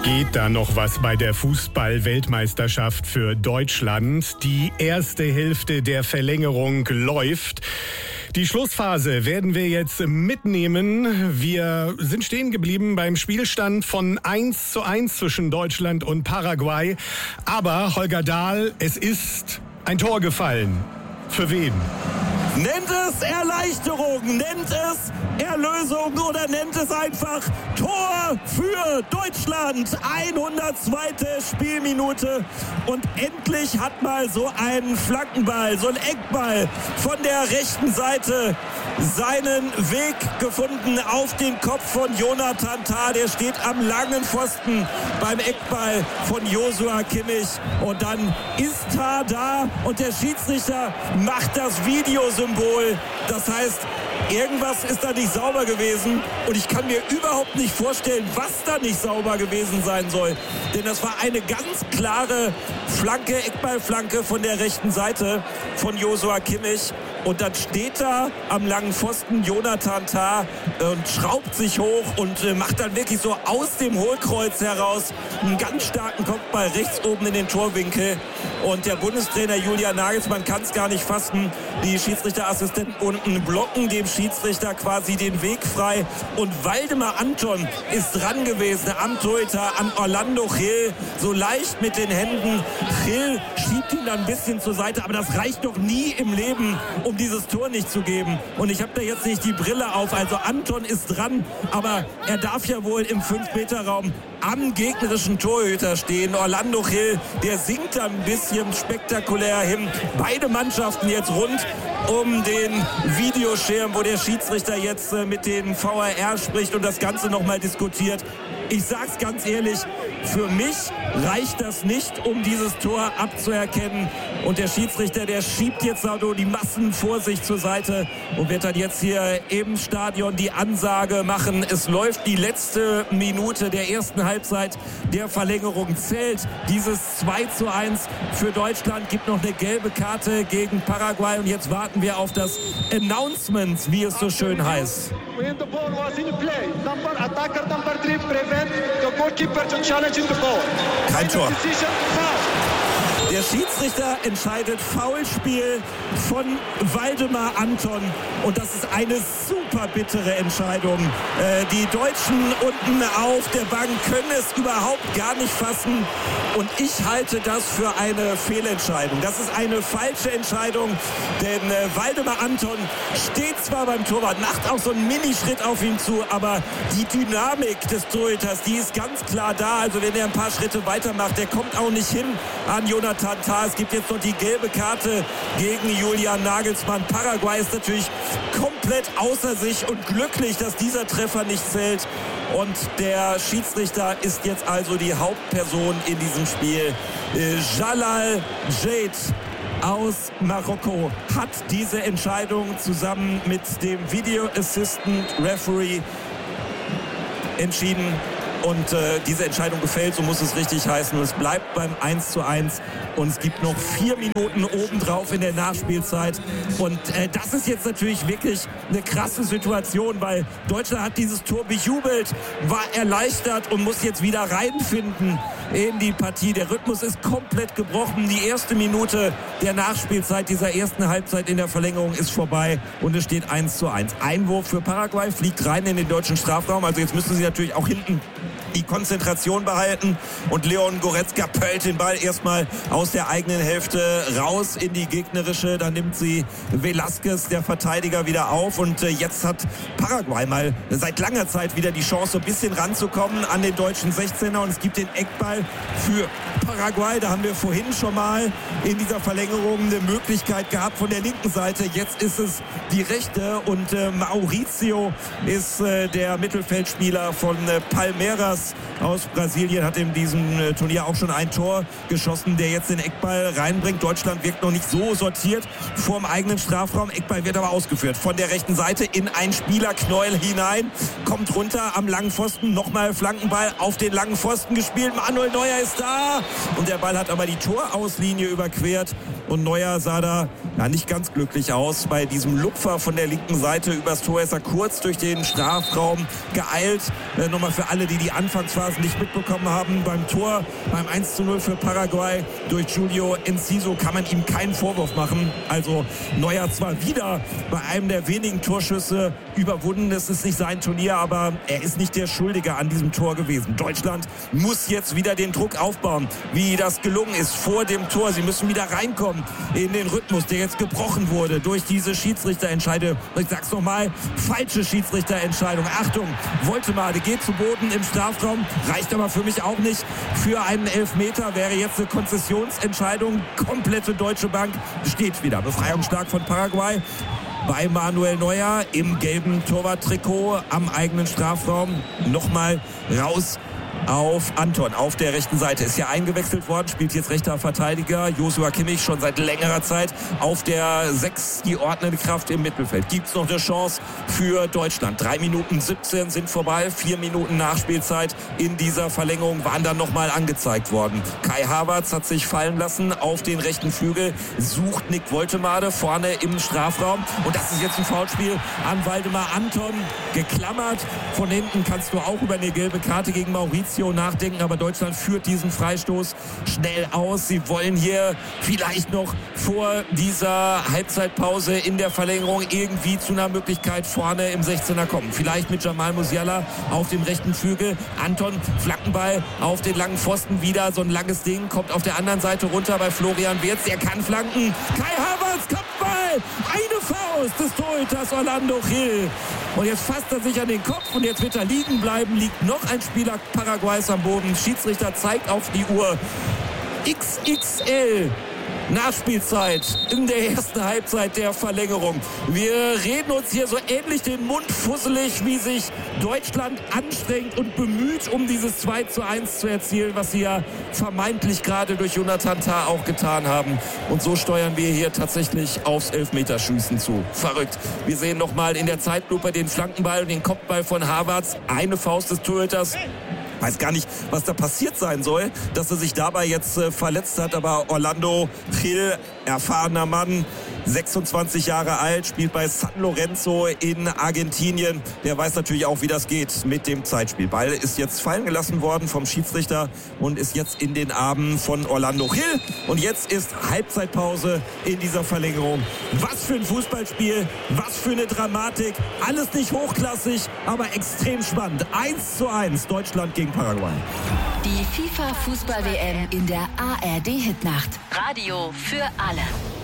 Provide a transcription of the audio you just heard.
Geht da noch was bei der Fußball-Weltmeisterschaft für Deutschland? Die erste Hälfte der Verlängerung läuft. Die Schlussphase werden wir jetzt mitnehmen. Wir sind stehen geblieben beim Spielstand von 1:1 zwischen Deutschland und Paraguay. Aber Holger Dahl, es ist ein Tor gefallen. Für wen? Nennt es Erleichterung, nennt es Erlösung oder nennt es einfach Tor für Deutschland. 102. Spielminute und endlich hat mal so ein Flankenball, so ein Eckball von der rechten Seite seinen Weg gefunden auf den Kopf von Jonathan Tah. Der steht am langen Pfosten beim Eckball von Joshua Kimmich und dann ist Tah da und der Schiedsrichter macht das Videosymbol. Das heißt, irgendwas ist da nicht sauber gewesen und ich kann mir überhaupt nicht vorstellen, was da nicht sauber gewesen sein soll. Denn das war eine ganz klare Flanke, Eckballflanke von der rechten Seite von Joshua Kimmich. Und dann steht da am langen Pfosten Jonathan Tah und schraubt sich hoch und macht dann wirklich so aus dem Hohlkreuz heraus einen ganz starken Kopfball rechts oben in den Torwinkel. Und der Bundestrainer Julian Nagelsmann kann es gar nicht fassen. Die Schiedsrichterassistenten unten blocken dem Schiedsrichter quasi den Weg frei. Und Waldemar Anton ist dran gewesen am Torhüter, an Orlando Gil, so leicht mit den Händen. Gil schiebt ihn dann ein bisschen zur Seite, aber das reicht doch nie im Leben, um dieses Tor nicht zu geben. Und ich habe da jetzt nicht die Brille auf. Also Anton ist dran, aber er darf ja wohl im 5-Meter-Raum am gegnerischen Torhüter stehen. Orlando Gil, der sinkt da ein bisschen spektakulär hin. Beide Mannschaften jetzt rund um den Videoschirm, wo der Schiedsrichter jetzt mit den VAR spricht und das Ganze nochmal diskutiert. Ich sag's ganz ehrlich, für mich reicht das nicht, um dieses Tor abzuerkennen. Und der Schiedsrichter, der schiebt jetzt also die Massen vor sich zur Seite und wird dann jetzt hier im Stadion die Ansage machen. Es läuft die letzte Minute der ersten Halbzeit der Verlängerung. Zählt dieses 2:1 für Deutschland. Gibt noch eine gelbe Karte gegen Paraguay. Und jetzt warten wir auf das Announcement, wie es so schön heißt. When the ball was in play, attacker number 3 prevent the goalkeeper to challenge the ball. Kein Tor. Der Schiedsrichter entscheidet Foulspiel von Waldemar Anton und das ist eine super bittere Entscheidung. Die Deutschen unten auf der Bank können es überhaupt gar nicht fassen und ich halte das für eine Fehlentscheidung. Das ist eine falsche Entscheidung, denn Waldemar Anton steht zwar beim Torwart, macht auch so einen Minischritt auf ihn zu, aber die Dynamik des Torhüters, die ist ganz klar da. Also wenn er ein paar Schritte weitermacht, der kommt auch nicht hin an Jonathan Tah. Es gibt jetzt noch die gelbe Karte gegen Julian Nagelsmann. Paraguay ist natürlich komplett außer sich und glücklich, dass dieser Treffer nicht zählt. Und der Schiedsrichter ist jetzt also die Hauptperson in diesem Spiel. Jalal Jade aus Marokko hat diese Entscheidung zusammen mit dem Video Assistant Referee entschieden. Und diese Entscheidung gefällt, so muss es richtig heißen. Und es bleibt beim 1:1. Und es gibt noch 4 Minuten obendrauf in der Nachspielzeit. Und das ist jetzt natürlich wirklich eine krasse Situation, weil Deutschland hat dieses Tor bejubelt, war erleichtert und muss jetzt wieder reinfinden in die Partie. Der Rhythmus ist komplett gebrochen. Die erste Minute der Nachspielzeit dieser ersten Halbzeit in der Verlängerung ist vorbei. Und es steht 1:1. Einwurf für Paraguay, fliegt rein in den deutschen Strafraum. Also jetzt müssen sie natürlich auch hinten die Konzentration behalten und Leon Goretzka pöllt den Ball erstmal aus der eigenen Hälfte raus in die gegnerische. Dann nimmt sie Velasquez, der Verteidiger, wieder auf und jetzt hat Paraguay mal seit langer Zeit wieder die Chance, so ein bisschen ranzukommen an den deutschen 16er und es gibt den Eckball für Paraguay. Da haben wir vorhin schon mal in dieser Verlängerung eine Möglichkeit gehabt von der linken Seite. Jetzt ist es die rechte und Mauricio ist der Mittelfeldspieler von Palmeiras aus Brasilien, hat in diesem Turnier auch schon ein Tor geschossen, der jetzt den Eckball reinbringt. Deutschland wirkt noch nicht so sortiert vorm eigenen Strafraum. Eckball wird aber ausgeführt von der rechten Seite in ein Spielerknäuel hinein, kommt runter am langen Pfosten, nochmal Flankenball auf den langen Pfosten gespielt. Manuel Neuer ist da und der Ball hat aber die Torauslinie überquert und Neuer sah da nicht ganz glücklich aus. Bei diesem Lupfer von der linken Seite übers Tor ist er kurz durch den Strafraum geeilt. Nochmal für alle, die Anfangsphasen nicht mitbekommen haben, beim Tor, beim 1:0 für Paraguay durch Julio Enciso kann man ihm keinen Vorwurf machen. Also Neuer zwar wieder bei einem der wenigen Torschüsse überwunden. Es ist nicht sein Turnier, aber er ist nicht der Schuldige an diesem Tor gewesen. Deutschland muss jetzt wieder den Druck aufbauen, wie das gelungen ist vor dem Tor. Sie müssen wieder reinkommen in den Rhythmus, der jetzt gebrochen wurde durch diese Schiedsrichterentscheidung. Ich sag's nochmal, falsche Schiedsrichterentscheidung. Achtung, Woltemade geht zu Boden im Strafraum, reicht aber für mich auch nicht. Für einen Elfmeter wäre jetzt eine Konzessionsentscheidung. Komplette Deutsche Bank steht wieder. Befreiungsstark von Paraguay bei Manuel Neuer im gelben Torwarttrikot am eigenen Strafraum. Nochmal raus auf Anton auf der rechten Seite. Ist ja eingewechselt worden, spielt jetzt rechter Verteidiger. Joshua Kimmich schon seit längerer Zeit auf der 6, die ordnende Kraft im Mittelfeld. Gibt es noch eine Chance für Deutschland? 3 Minuten 17 sind vorbei, 4 Minuten Nachspielzeit in dieser Verlängerung waren dann nochmal angezeigt worden. Kai Havertz hat sich fallen lassen auf den rechten Flügel, sucht Nick Woltemade vorne im Strafraum und das ist jetzt ein Foulspiel an Waldemar Anton. Geklammert, von hinten kannst du auch über eine gelbe Karte gegen Maurizio nachdenken, aber Deutschland führt diesen Freistoß schnell aus. Sie wollen hier vielleicht noch vor dieser Halbzeitpause in der Verlängerung irgendwie zu einer Möglichkeit vorne im 16er kommen. Vielleicht mit Jamal Musiala auf dem rechten Flügel. Anton, Flankenball auf den langen Pfosten, wieder so ein langes Ding, kommt auf der anderen Seite runter bei Florian Wirtz. Er kann flanken. Kai Havertz, Kopfball, eine Faust des Torhüters Orlando Gil. Und jetzt fasst er sich an den Kopf und jetzt wird er liegen bleiben. Liegt noch ein Spieler Paraguays am Boden. Schiedsrichter zeigt auf die Uhr. XXL. Nachspielzeit in der ersten Halbzeit der Verlängerung. Wir reden uns hier so ähnlich den Mund fusselig, wie sich Deutschland anstrengt und bemüht, um dieses 2:1 zu erzielen, was sie ja vermeintlich gerade durch Jonathan Tah auch getan haben. Und so steuern wir hier tatsächlich aufs Elfmeterschießen zu. Verrückt. Wir sehen nochmal in der Zeitlupe den Flankenball und den Kopfball von Havertz. Eine Faust des Torhüters. Weiß gar nicht, was da passiert sein soll, dass er sich dabei jetzt verletzt hat. Aber Orlando Gil, erfahrener Mann, 26 Jahre alt, spielt bei San Lorenzo in Argentinien. Der weiß natürlich auch, wie das geht mit dem Zeitspiel. Ball ist jetzt fallen gelassen worden vom Schiedsrichter und ist jetzt in den Armen von Orlando Gil. Und jetzt ist Halbzeitpause in dieser Verlängerung. Was für ein Fußballspiel, was für eine Dramatik. Alles nicht hochklassig, aber extrem spannend. 1:1 Deutschland gegen Paraguay. Die FIFA-Fußball-WM in der ARD-Hitnacht. Radio für alle.